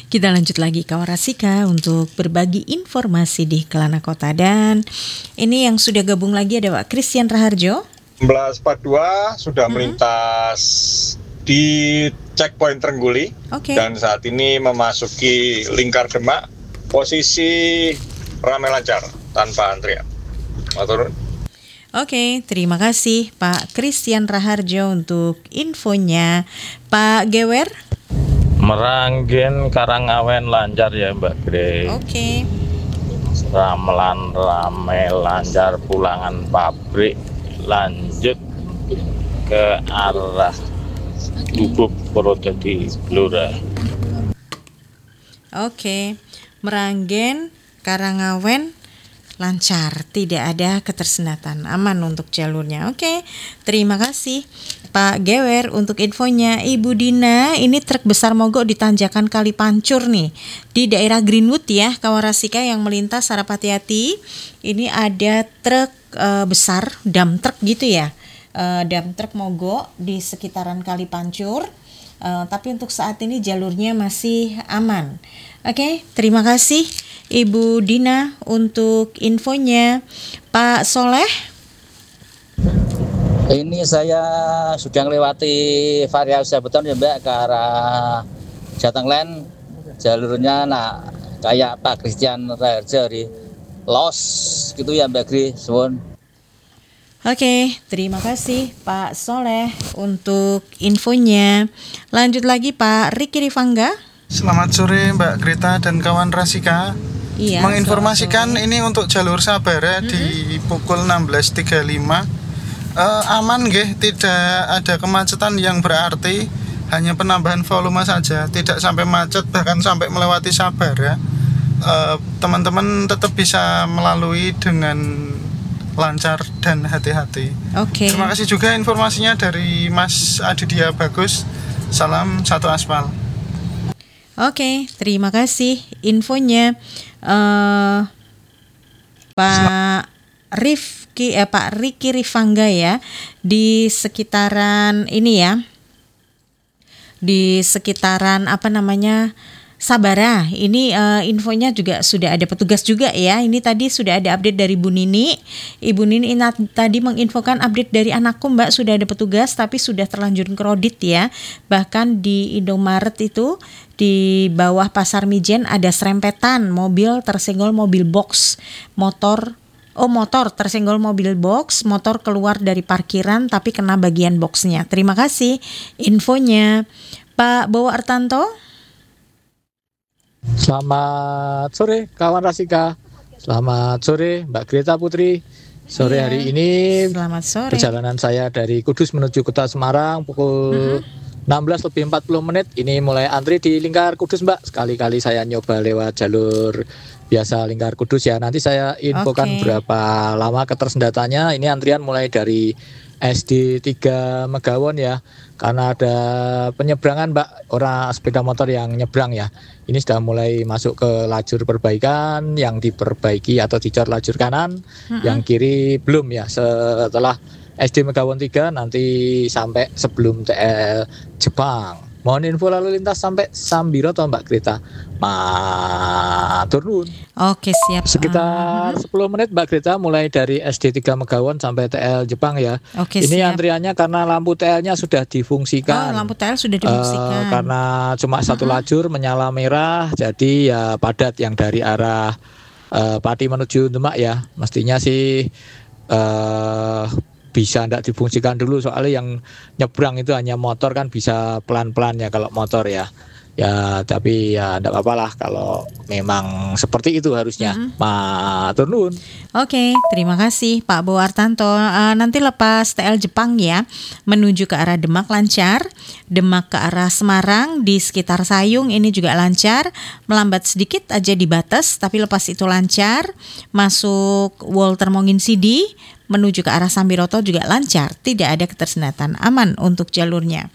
Kita lanjut lagi kawan Rasika untuk berbagi informasi di Kelana Kota. Dan ini yang sudah gabung lagi ada Pak Christian Raharjo. 1942 sudah melintas di checkpoint Trengguli. Dan saat ini memasuki Lingkar Demak. Posisi ramai lancar tanpa antrian. Matur. Oke, terima kasih Pak Christian Raharjo untuk infonya. Pak Gewer? Meranggen Karangawen lancar ya Mbak Gre. Oke. Ramelan rame lancar pulangan pabrik lanjut ke arah Gubuk Purwodadi Blora. Oke. Meranggen Karangawen lancar, tidak ada ketersendatan, aman untuk jalurnya. Oke, terima kasih Pak Gewer untuk infonya. Ibu Dina, ini truk besar mogok di tanjakan Kali Pancur nih di daerah Greenwood ya, kawan Rasika yang melintas harap hati-hati. Ini ada truk besar, dump truck gitu ya, dump truck mogok di sekitaran Kali Pancur. Tapi untuk saat ini jalurnya masih aman. Oke, terima kasih Ibu Dina untuk infonya. Pak Soleh? Ini saya sudah melewati Variasi Beton ya Mbak ke arah Jatenglen. Jalurnya kayak Pak Christian Raharjo di Los gitu ya Mbak Gri. Suwun. Oke, terima kasih Pak Soleh untuk infonya. Lanjut lagi Pak Riki Rifangga. Selamat sore Mbak Greta dan kawan Rasika. Iya, menginformasikan ini untuk jalur Sabara di pukul 16.35 aman nggih, tidak ada kemacetan yang berarti, hanya penambahan volume saja, tidak sampai macet bahkan sampai melewati Sabara. Teman-teman tetap bisa melalui dengan lancar dan hati-hati. Oke. Terima kasih juga informasinya dari Mas Aditya Bagus. Salam satu aspal. Oke, terima kasih infonya. Pak Riki Rifangga ya, di sekitaran ini ya, di sekitaran Sabara. Ini infonya juga sudah ada petugas juga ya. Ini tadi sudah ada update dari Bu Nini. Ibu Nini tadi menginfokan update dari anakku Mbak, sudah ada petugas tapi sudah terlanjur kredit ya. Bahkan di Indomaret itu di bawah Pasar Mijen ada serempetan mobil tersenggol mobil box, motor tersenggol mobil box, motor keluar dari parkiran tapi kena bagian boxnya. Terima kasih infonya. Pak Bowo Artanto. Selamat sore kawan Rasika. Selamat sore Mbak Greta Putri. Sore hari ini selamat sore. Perjalanan saya dari Kudus menuju Kota Semarang pukul 16:40. Ini mulai antri di Lingkar Kudus Mbak. Sekali-kali saya nyoba lewat jalur biasa Lingkar Kudus ya. Nanti saya infokan berapa lama ketersendatannya. Ini antrian mulai dari SD 3 Megawon ya, karena ada penyeberangan Mbak, orang sepeda motor yang nyebrang ya. Ini sudah mulai masuk ke lajur perbaikan, yang diperbaiki atau dicor lajur kanan, yang kiri belum ya. Setelah SD Megawon 3 nanti sampai sebelum TL Jepang. Mohon info lalu lintas sampai Sambiroto Mbak Greta. Matur nuwun. Oke, siap. Sekitar 10 menit Mbak Greta, mulai dari SD 3 Megawon sampai TL Jepang ya. Oke, ini siap. Antriannya karena lampu TL-nya sudah difungsikan. Lampu TL sudah difungsikan. Karena cuma satu lajur menyala merah, jadi ya padat yang dari arah Pati menuju Demak ya. Mestinya sih bisa tidak difungsikan dulu, soalnya yang nyebrang itu hanya motor kan, bisa pelan-pelan ya kalau motor ya. Ya tapi ya tidak apa-apa lah kalau memang seperti itu harusnya. Matur nuwun. Oke, terima kasih Pak Bowo Artanto. Nanti lepas TL Jepang ya, menuju ke arah Demak lancar, Demak ke arah Semarang di sekitar Sayung ini juga lancar, melambat sedikit aja di batas tapi lepas itu lancar, masuk Walter Mongin Sidi menuju ke arah Sambiroto juga lancar, tidak ada ketersendatan, aman untuk jalurnya.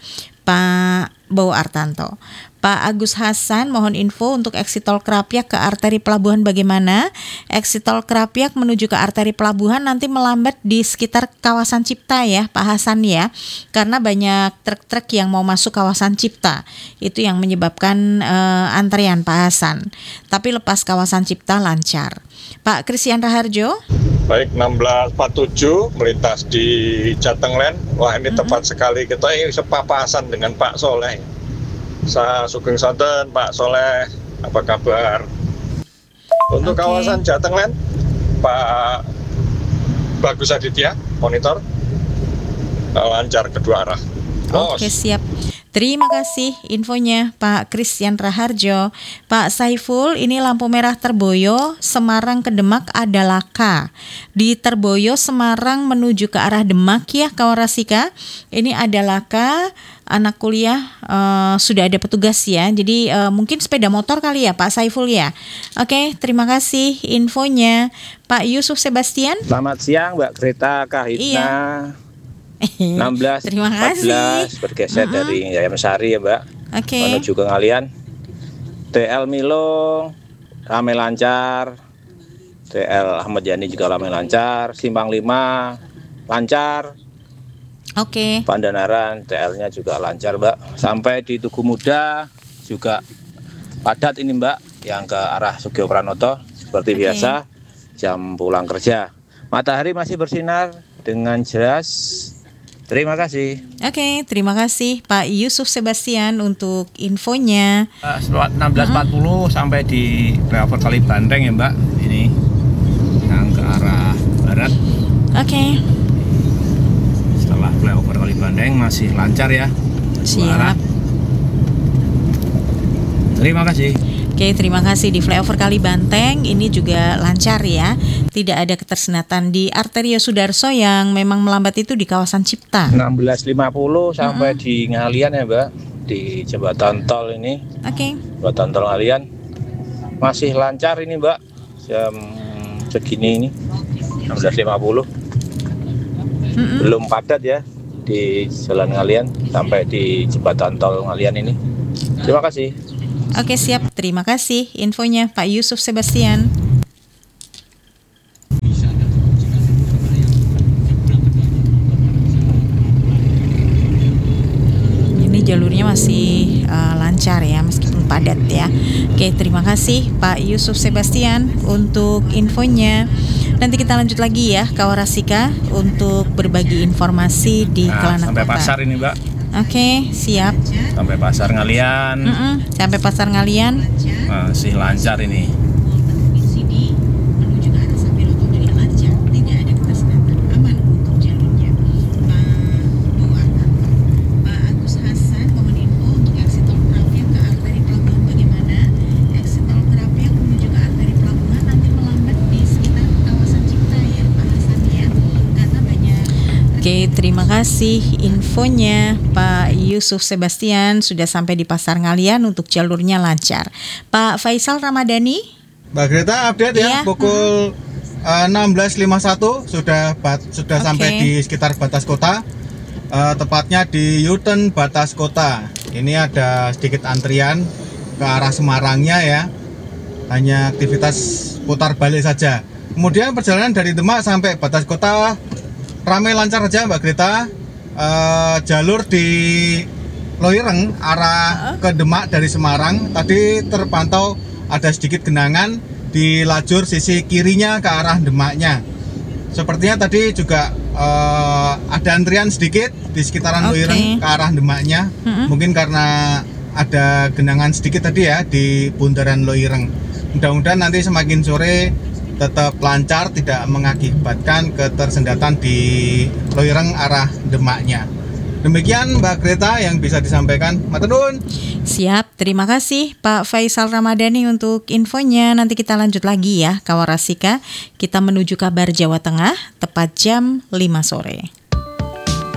Pak Bowo Artanto. Pak Agus Hasan, mohon info untuk exit tol Krapyak ke arteri pelabuhan bagaimana? Exit tol Krapyak menuju ke arteri pelabuhan nanti melambat di sekitar kawasan Cipta ya Pak Hasan ya, karena banyak truk-truk yang mau masuk kawasan Cipta. Itu yang menyebabkan antrian Pak Hasan. Tapi lepas kawasan Cipta lancar. Pak Christian Raharjo. Baik, 1647 melintas di Jatenglen. Wah, ini tepat sekali. Kita ini sepapasan dengan Pak Soleh. Saya Sugeng Sonten, Pak Soleh, apa kabar? Untuk kawasan Jatenglen, Pak Bagus Aditya, monitor, lancar kedua arah. Oke, siap. Terima kasih infonya Pak Christian Raharjo. Pak Saiful, ini lampu merah Terboyo, Semarang ke Demak ada laka. Di Terboyo, Semarang menuju ke arah Demak ya kawan Rasika. Ini ada laka, anak kuliah sudah ada petugas ya. Jadi mungkin sepeda motor kali ya Pak Saiful ya. Oke, terima kasih infonya. Pak Yusuf Sebastian. Selamat siang Mbak Greta Kahitna. Iya. 16, Terima kasih. 14 bergeser dari Yayaman Sari ya Mbak, menuju ke Ngalian. TL Milong ramai lancar, TL Ahmad Yani juga ramai lancar, Simpang 5 lancar. Pandanaran TL-nya juga lancar Mbak, sampai di Tugu Muda juga padat ini Mbak, yang ke arah Sugio Pranoto seperti biasa jam pulang kerja. Matahari masih bersinar dengan jelas. Terima kasih. Terima kasih Pak Yusuf Sebastian untuk infonya. 16.40 sampai di flyover Kali Banteng ya Mbak. Ini yang ke arah barat. Setelah flyover Kali Banteng masih lancar ya. Siap. Terima kasih. Terima kasih. Di flyover Kali Banteng ini juga lancar ya. Tidak ada ketersendatan di Arterio Sudarso yang memang melambat itu di kawasan Cipta. 16.50 sampai di Ngalian ya Mbak, di jembatan tol ini. Jembatan tol Ngalian masih lancar ini Mbak, jam segini ini 16.50. Belum padat ya di Jalan Ngalian sampai di jembatan tol Ngalian ini. Terima kasih. Siap. Terima kasih infonya Pak Yusuf Sebastian. Ini jalurnya masih lancar ya meskipun padat ya. Terima kasih Pak Yusuf Sebastian untuk infonya. Nanti kita lanjut lagi ya Kawarasika untuk berbagi informasi di Kelana sampai Kota. Pasar ini Mbak. Siap. Sampai Pasar Ngalian. Sampai Pasar Ngalian. Masih lancar ini. Terima kasih infonya Pak Yusuf Sebastian, sudah sampai di Pasar Ngalian untuk jalurnya lancar. Pak Faisal Ramadhani. Mbak Greta update ya, pukul 16.51 sudah sampai di sekitar batas kota, tepatnya di U-turn batas kota. Ini ada sedikit antrian ke arah Semarangnya ya, hanya aktivitas putar balik saja. Kemudian perjalanan dari Demak sampai batas kota ramai lancar saja Mbak Greta. Jalur di Loireng arah ke Demak dari Semarang tadi terpantau ada sedikit genangan di lajur sisi kirinya ke arah Demaknya. Sepertinya tadi juga ada antrian sedikit di sekitaran Loireng ke arah Demaknya. Mungkin karena ada genangan sedikit tadi ya di bundaran Loireng. Mudah-mudahan nanti semakin sore tetap lancar, tidak mengakibatkan ketersendatan di Loireng arah Demaknya. Demikian Mbak Greta yang bisa disampaikan. Matur nuwun. Siap, terima kasih Pak Faisal Ramadhani untuk infonya. Nanti kita lanjut lagi ya Kawarasika. Kita menuju kabar Jawa Tengah tepat jam 5 sore.